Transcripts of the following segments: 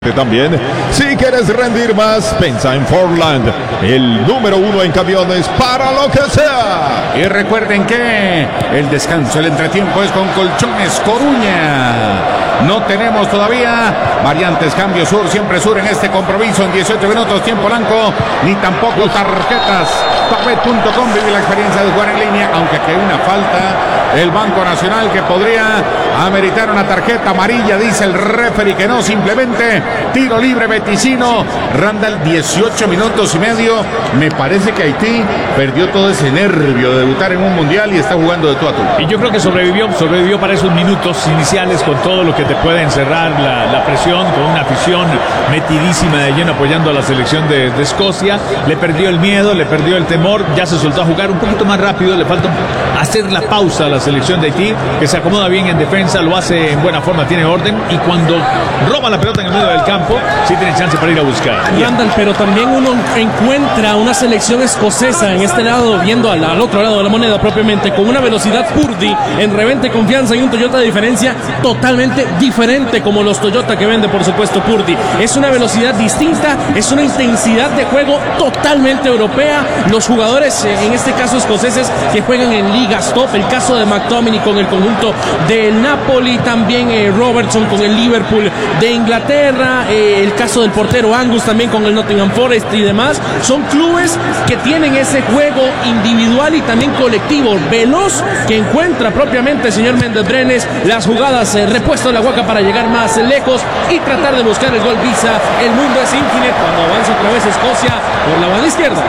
También, si quieres rendir más, piensa en Fordland, el número 1 en camiones para lo que sea. Y recuerden que el descanso, el entretiempo es con Colchones Coruña. No tenemos todavía variantes, cambio sur, siempre sur en este compromiso en 18 minutos, tiempo blanco, ni tampoco tarjetas. Tablet.com, vive la experiencia de jugar en línea, aunque aquí hay una falta. El Banco Nacional que podría ameritar una tarjeta amarilla, dice el referee que no, simplemente tiro libre beticino. Randall, 18 minutos y medio. Me parece que Haití perdió todo ese nervio de debutar en un mundial y está jugando de tú a tú. Y yo creo que sobrevivió para esos minutos iniciales con todo lo que te puede encerrar la presión, con una afición metidísima de lleno apoyando a la selección de Escocia. Le perdió el miedo, le perdió el temor, ya se soltó a jugar un poquito más rápido, le falta hacer la pausa a la selección de Haití, que se acomoda bien en defensa, lo hace en buena forma, tiene orden, y cuando roba la pelota en el medio del campo, sí tiene chance para ir a buscar. Randall, pero también uno encuentra una selección escocesa en este lado, viendo al otro lado de la moneda propiamente, con una velocidad Purdy en revente confianza y un Toyota de diferencia totalmente diferente, como los Toyota que vende, por supuesto, Purdy. Es una velocidad distinta, es una intensidad de juego totalmente europea. Los jugadores, en este caso escoceses, que juegan en ligas top, el caso de McTominay con el conjunto del Napoli, también Robertson con el Liverpool de Inglaterra, el caso del portero Angus también con el Nottingham Forest y demás, son clubes que tienen ese juego individual y también colectivo, veloz, que encuentra propiamente el señor Méndez Brenes las jugadas, repuesto de la Guaca para llegar más lejos y tratar de buscar el gol visa. El mundo es infinito cuando avanza otra vez Escocia por la banda izquierda.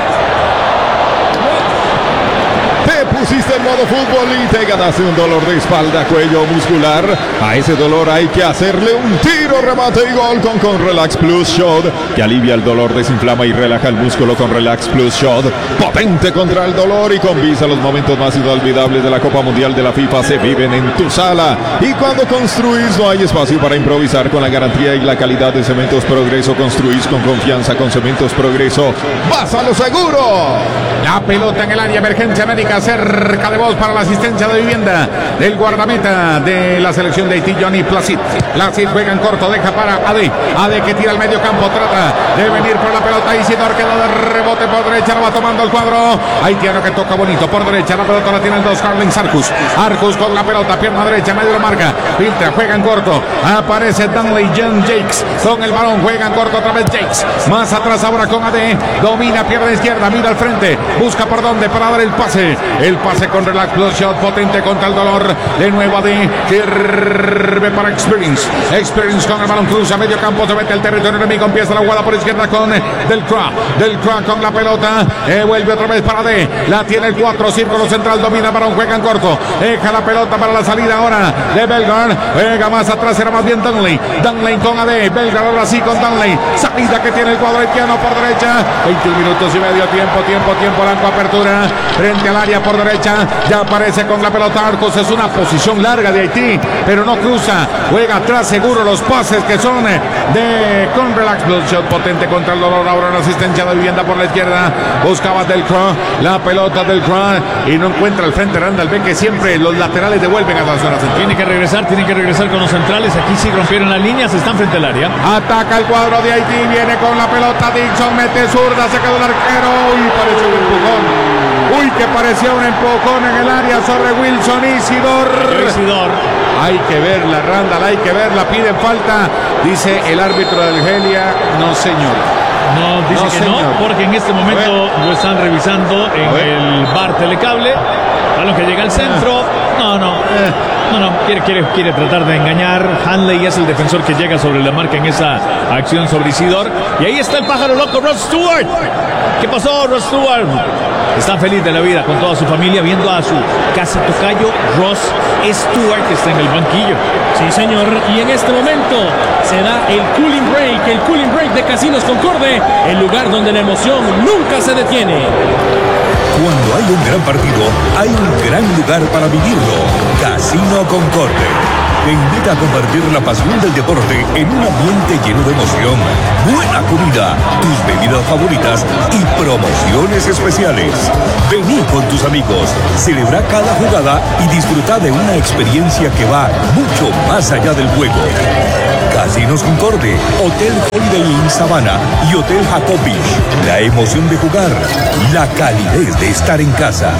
Pusiste en modo fútbol y te ganaste un dolor de espalda, cuello, muscular. A ese dolor hay que hacerle un tiro, remate y gol con Relax Plus Shot, que alivia el dolor, desinflama y relaja el músculo con Relax Plus Shot. Potente contra el dolor y con Visa los momentos más inolvidables de la Copa Mundial de la FIFA se viven en tu sala. Y cuando construís no hay espacio para improvisar. Con la garantía y la calidad de Cementos Progreso construís con confianza. Con Cementos Progreso vas a lo seguro. La pelota en el área, emergencia médica cerca de vos para la asistencia de vivienda del guardameta de la selección de Haití, Johnny Placid. Placid juega en corto, deja para Ade que tira al medio campo, trata de venir por la pelota. Isidor queda de rebote por derecha, lo va tomando el cuadro haitiano que toca bonito por derecha. La pelota la tiene el 2, Carlins Arcus con la pelota, pierna derecha, medio lo marca, filtra, juega en corto, aparece Danley, John Jakes con el balón, juega en corto otra vez Jakes, más atrás ahora con Ade, domina, pierna izquierda, mira al frente, busca por dónde para dar el pase con Relax Plus Shot, potente contra el dolor, de nuevo Ade, sirve para Experience con el balón, cruza medio campo, se mete el territorio enemigo, empieza la jugada por izquierda con Delcroix con la pelota, vuelve otra vez para Ade, la tiene el 4, círculo central, domina el balón, juega en corto, deja la pelota para la salida ahora de Bellegarde, juega más atrás, era más bien Danley con Ade, Bellegarde ahora sí con Danley, salida que tiene el cuadro haitiano por derecha, 21 minutos y medio, tiempo, blanco, apertura, frente al área por derecha, ya aparece con la pelota Arcos, es una posición larga de Haití, pero no cruza, juega atrás seguro los pases que son con Relax Plus Shot, potente contra el dolor, ahora una asistencia de vivienda por la izquierda, buscaba Delcroix, la pelota Delcroix y no encuentra el frente. Randall ve que siempre los laterales devuelven a la zona central. Tiene que regresar con los centrales, aquí sí rompieron las líneas, están frente al área. Ataca el cuadro de Haití, viene con la pelota Dixon, mete zurda, se quedó el arquero y pareció un empujón. Que parecía un empujón en el área sobre Wilson Isidor. Hay que verla, Randall, hay que verla, piden falta, dice el árbitro del Gelia, no señor. No, dice que señor. No, porque en este momento lo están revisando en el VAR Telecable. Balón que llega al centro. Quiere tratar de engañar. Hanley es el defensor que llega sobre la marca en esa acción sobre Isidor. Y ahí está el pájaro loco, Rod Stewart. ¿Qué pasó, Rod Stewart? Está feliz de la vida con toda su familia viendo a su casi tocayo Ross Stewart, que está en el banquillo. Sí, señor. Y en este momento se da el cooling break de Casinos Concorde. Concorde, el lugar donde la emoción nunca se detiene. Cuando hay un gran partido, hay un gran lugar para vivirlo. Casino Concorde te invita a compartir la pasión del deporte en un ambiente lleno de emoción, buena comida, tus bebidas favoritas y promociones especiales. Vení con tus amigos, celebra cada jugada y disfruta de una experiencia que va mucho más allá del juego. Casinos Concorde, Hotel Holiday Inn Sabana y Hotel Jacob Beach. La emoción de jugar, la calidez de estar en casa.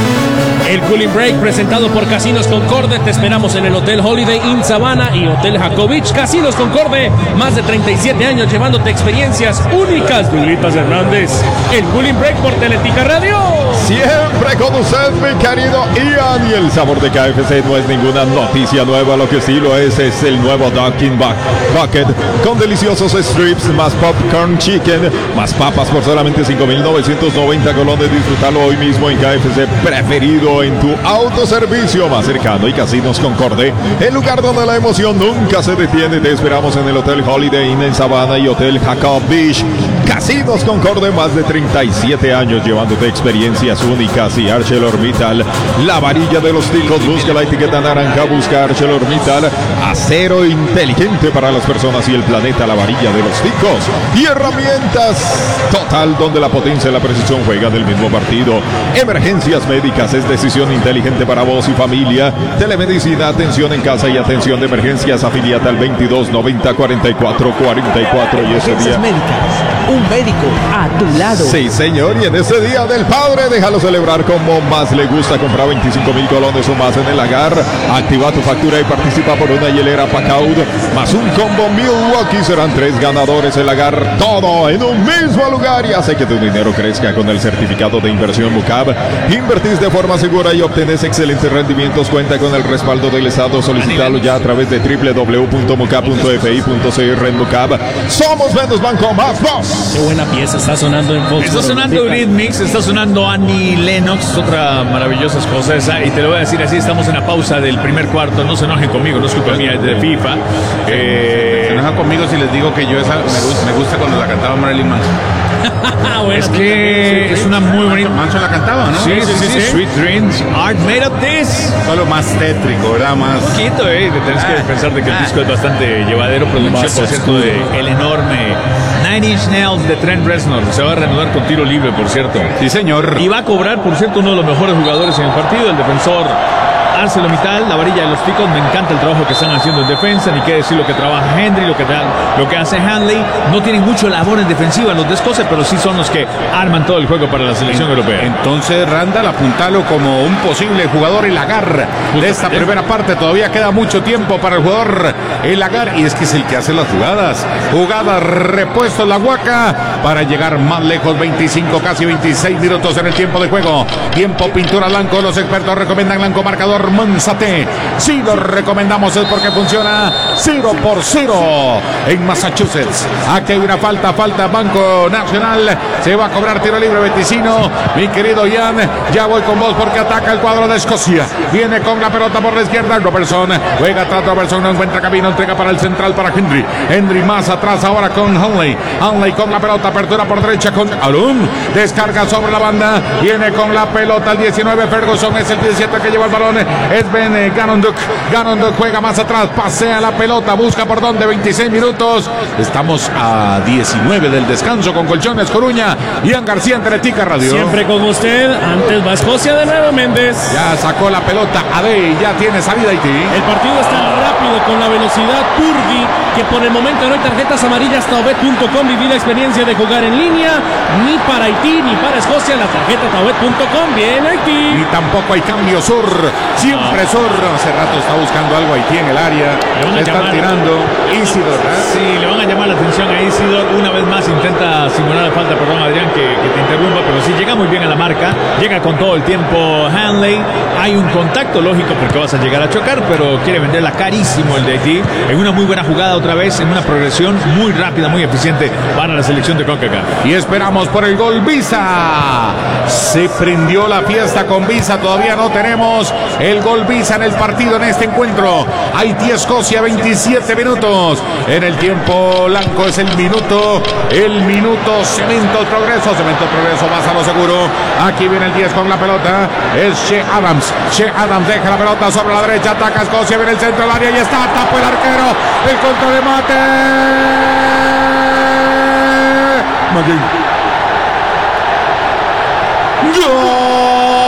El Cooling Break presentado por Casinos Concorde. Te esperamos en el Hotel Holiday Inn Sabana y Hotel Jacob Beach. Casinos Concorde, más de 37 años llevándote experiencias únicas. Dulitas Hernández, el Cooling Break por Teletica Radio. Siempre con usted, mi querido Ian. Y el sabor de KFC no es ninguna noticia nueva. Lo que sí lo es el nuevo Dunkin' Bucket con deliciosos strips, más popcorn chicken, más papas por solamente 5,990 colones. Disfrútalo hoy mismo en KFC preferido, en tu autoservicio más cercano. Y Casinos Concorde, el lugar donde la emoción nunca se detiene. Te esperamos en el Hotel Holiday Inn en Sabana y Hotel Jacob Beach. Casinos Concorde, más de 37 años llevándote experiencias únicas. Y ArcelorMittal, la varilla de los ticos. Busca la etiqueta naranja, busca ArcelorMittal, acero inteligente para las personas y el planeta, la varilla de los ticos. Y herramientas Total, donde la potencia y la precisión juegan del mismo partido. Emergencias médicas es decisión inteligente para vos y familia. Telemedicina, atención en casa y atención de emergencias. Afiliate al 22 90 44 44 y ese día. Médicas, un médico a tu lado. Sí, señor, y en ese día del padre, déjalo celebrar como más le gusta. Compra 25,000 colones o más en el Lagar. Activa tu factura y participa por una hielera Pacaud más un combo Milwaukee. Serán 3 ganadores. El Lagar, todo en un mismo lugar, y hace que tu dinero crezca con el certificado de inversión MUCAB. Invertís de forma segura y obtenés excelentes rendimientos. Cuenta con el respaldo del Estado. Solicitalo ya a través de www.mucab.fi.cr en MUCAB. Somos menos banco, más vos. Qué buena pieza está sonando en Fox. Está sonando Eurythmics, está sonando Annie Lennox, otra maravillosa cosa esa. Y te lo voy a decir así, estamos en la pausa del primer cuarto. No se enojen conmigo, no es culpa mía, es de FIFA. Se enojan conmigo si les digo que yo esa me gusta cuando la cantaba Marilyn Manson. Es que es una muy bonita. Manson la cantaba, ¿no? Sí. Sweet Dreams Are Made of This. Solo más tétrico, ¿verdad? Más. Poquito, tenés que pensar de que el disco es bastante llevadero. Producción, por cierto, de el enorme Nine Inch Nails de Trent Reznor. Se va a reanudar con tiro libre, por cierto. Sí, señor. Y va a cobrar, por cierto, uno de los mejores jugadores en el partido, el defensor ArcelorMittal, la varilla de los ticos. Me encanta el trabajo que están haciendo en defensa, ni qué decir lo que trabaja Henry, lo que hace Hanley. No tienen mucho labor en defensiva los de Escocia, pero sí son los que arman todo el juego para la selección europea. Entonces, Randall, apuntalo como un posible jugador el Lagar de esta primera parte. Todavía queda mucho tiempo para el jugador el Lagar, y es que es el que hace las jugadas. Jugadas, repuesto la Huaca para llegar más lejos. 25, casi 26 minutos en el tiempo de juego. Tiempo pintura blanco. Los expertos recomiendan blanco, marcador Monzate. Si lo recomendamos es porque funciona 0-0 en Massachusetts. Aquí hay una falta Banco Nacional. Se va a cobrar tiro libre Beticino. Mi querido Ian, ya voy con vos porque ataca el cuadro de Escocia. Viene con la pelota por la izquierda. Robertson juega atrás. Robertson no encuentra camino. Entrega para el central para Henry. Henry más atrás ahora con Hanley. Hanley con la pelota. Apertura por derecha con Alum. Descarga sobre la banda. Viene con la pelota el 19. Ferguson es el 17 que lleva el balón. Es Ben Ganonduk. Ganonduk juega más atrás. Pasea la pelota. Busca por donde. 26 minutos. Estamos a 19 del descanso con Colchones Coruña. Ian García en Teletica Radio. Siempre con usted. Antes va Escocia de nuevo, Méndez. Ya sacó la pelota. Ade, ya tiene salida Haití. El partido está rápido con la velocidad Purdy, que por el momento no hay tarjetas amarillas. Taubet.com. Viví la experiencia de jugar en línea. Ni para Haití ni para Escocia. La tarjeta Taubet.com. Bien Haití. Y tampoco hay cambio sur. Siempre sur. Hace rato está buscando algo Haití en el área. Le están tirando. Isidor, ¿verdad? Sí, le van a llamar la atención a Isidor. Una vez más intenta simular la falta. Perdón, Adrián, que te interrumpa, pero sí llega muy bien a la marca. Llega con todo el tiempo Hanley. Hay un contacto lógico porque vas a llegar a chocar, pero quiere venderla carísimo el de Haití. En una muy buena jugada otra vez, en una progresión muy rápida, muy eficiente para la selección de CONCACAF. Y esperamos por el gol Visa. Se prendió la fiesta con Visa. Todavía no tenemos el gol visa en el partido en este encuentro. Haití-Escocia, 27 minutos. En el tiempo blanco es el minuto cemento progreso, vas a lo seguro. Aquí viene el 10 con la pelota, es Che Adams. Che Adams deja la pelota sobre la derecha, ataca Escocia, viene el centro del área y está, tapó el arquero, el control de Mate. ¡Gol!